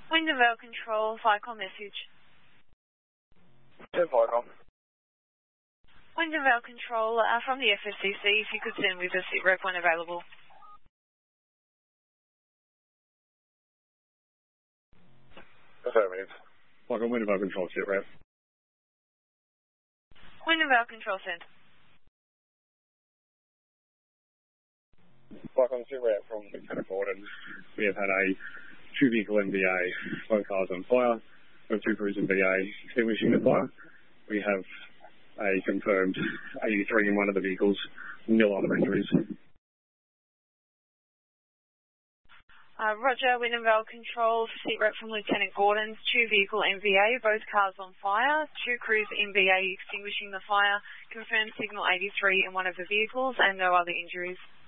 Windenvale Control, FICOM message. 10 FICOM. Windenvale Control, from the FSCC, if you could send with us SITREP when available. Affirmative. FICOM, Windenvale Control, SITREP. Windenvale Control, send. FICOM, SITREP from Lieutenant Gordon. We have had a 2-vehicle MVA, both cars on fire. We have 2 crews in VA extinguishing the fire. We have a confirmed 83 in one of the vehicles, nil other injuries. Roger, Windenvale Control, SITREP from Lieutenant Gordon, 2-vehicle MVA, both cars on fire, 2 crews in VA extinguishing the fire, confirmed signal 83 in one of the vehicles and no other injuries.